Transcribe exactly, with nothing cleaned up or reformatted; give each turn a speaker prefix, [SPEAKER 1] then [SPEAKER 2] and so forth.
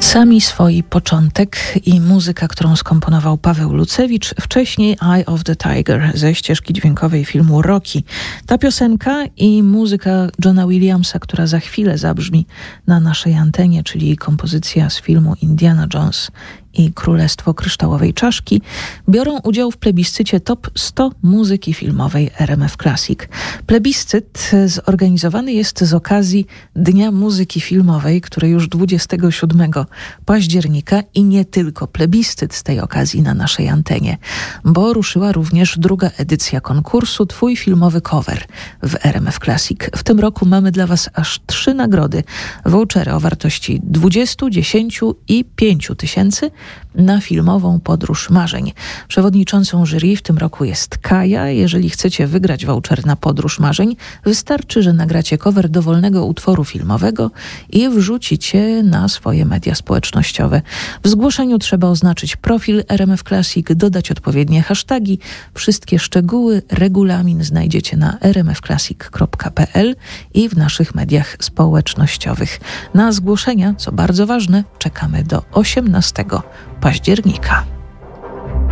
[SPEAKER 1] Sami swój początek i muzyka, którą skomponował Paweł Lucewicz, wcześniej Eye of the Tiger ze ścieżki dźwiękowej filmu Rocky. Ta piosenka i muzyka Johna Williamsa, która za chwilę zabrzmi na naszej antenie, czyli kompozycja z filmu Indiana Jones i Królestwo Kryształowej Czaszki, biorą udział w plebiscycie Top sto muzyki filmowej R M F Classic. Plebiscyt zorganizowany jest z okazji Dnia Muzyki Filmowej, który już dwudziestego siódmego października, i nie tylko plebiscyt z tej okazji na naszej antenie, bo ruszyła również druga edycja konkursu Twój filmowy cover w R M F Classic. W tym roku mamy dla Was aż trzy nagrody, vouchery o wartości dwudziestu, dziesięciu i pięciu tysięcy na filmową podróż marzeń. Przewodniczącą jury w tym roku jest Kaja. Jeżeli chcecie wygrać voucher na podróż marzeń, wystarczy, że nagracie cover dowolnego utworu filmowego i wrzucicie na swoje media społecznościowe. W zgłoszeniu trzeba oznaczyć profil R M F Classic, dodać odpowiednie hasztagi. Wszystkie szczegóły, regulamin znajdziecie na r m f classic kropka p l i w naszych mediach społecznościowych. Na zgłoszenia, co bardzo ważne, czekamy do osiemnastego października.